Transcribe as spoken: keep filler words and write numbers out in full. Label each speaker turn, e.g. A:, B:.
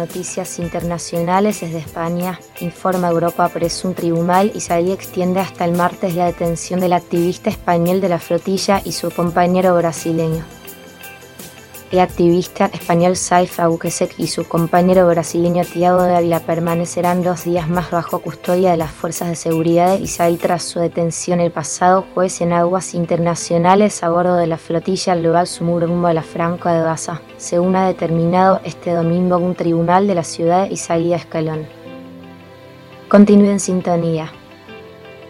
A: noticias internacionales desde España. Informa Europa Press. Un tribunal israelí extiende hasta el martes la detención del activista español de la flotilla y su compañero brasileño. El activista español Saif Albuquerque y su compañero brasileño Thiago Dávila permanecerán dos días más bajo custodia de las fuerzas de seguridad de Israel tras su detención el pasado jueves en aguas internacionales a bordo de la flotilla global Sumur rumbo a la Franja de Gaza, según ha determinado este domingo un tribunal de la ciudad israelí de Ascalón. Continúe en sintonía.